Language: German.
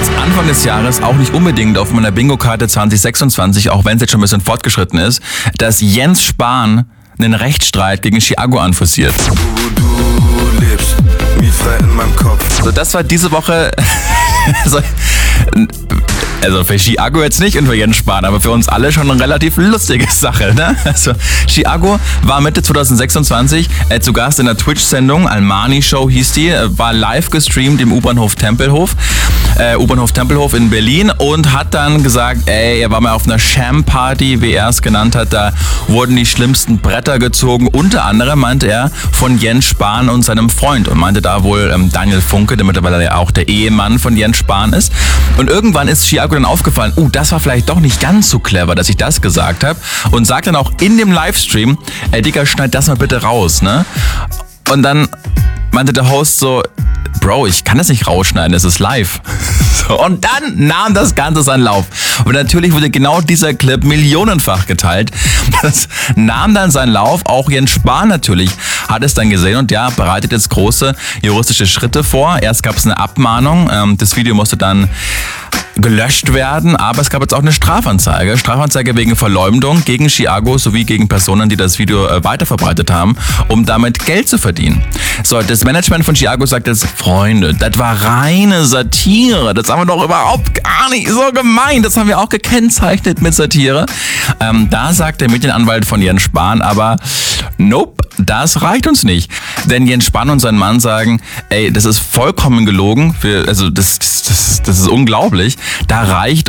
jetzt Anfang des Jahres auch nicht unbedingt auf meiner Bingo-Karte 2026, auch wenn es jetzt schon ein bisschen fortgeschritten ist, dass Jens Spahn einen Rechtsstreit gegen Chiago anforciert. Du lebst mietfrei in meinem Kopf. So, das war diese Woche... Also für Chiago jetzt nicht und für Jens Spahn, aber für uns alle schon eine relativ lustige Sache, ne? Also Chiago war Mitte 2026 zu Gast in der Twitch-Sendung, Almani Show hieß die, war live gestreamt im U-Bahnhof Tempelhof in Berlin und hat dann gesagt, er war mal auf einer Sham-Party, wie er es genannt hat, da wurden die schlimmsten Bretter gezogen, unter anderem, meinte er, von Jens Spahn und seinem Freund und meinte da wohl Daniel Funke, der mittlerweile ja auch der Ehemann von Jens Spahn ist. Und irgendwann ist Chiago dann aufgefallen, das war vielleicht doch nicht ganz so clever, dass ich das gesagt habe und sagt dann auch in dem Livestream, Digga, schneid das mal bitte raus, ne? Und dann meinte der Host so, Bro, ich kann das nicht rausschneiden, es ist live. So, und dann nahm das Ganze seinen Lauf. Und natürlich wurde genau dieser Clip millionenfach geteilt. Das nahm dann seinen Lauf. Auch Jens Spahn natürlich hat es dann gesehen und ja, bereitet jetzt große juristische Schritte vor. Erst gab es eine Abmahnung. Das Video musste dann gelöscht werden, aber es gab jetzt auch eine Strafanzeige. Strafanzeige wegen Verleumdung gegen Chiago sowie gegen Personen, die das Video weiterverbreitet haben, um damit Geld zu verdienen. So, das Management von Chiago sagt jetzt, Freunde, das war reine Satire. Das haben wir doch überhaupt gar nicht so gemeint. Das haben wir auch gekennzeichnet mit Satire. Da sagt der Medienanwalt von Jens Spahn aber, nope, das reicht uns nicht. Denn Jens Spahn und sein Mann sagen, das ist vollkommen gelogen. Das ist unglaublich. Da reicht